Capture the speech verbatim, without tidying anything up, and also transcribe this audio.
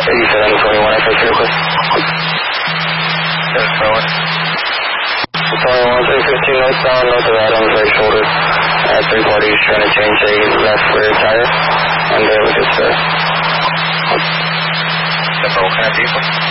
eighty-seven twenty-one, F S real quick. seven twenty-one. twenty-one, three fifteen northbound, north of Adams, right shoulder. At three forty, he's trying to change a left rear tire. And there we just, uh... What kind of vehicle?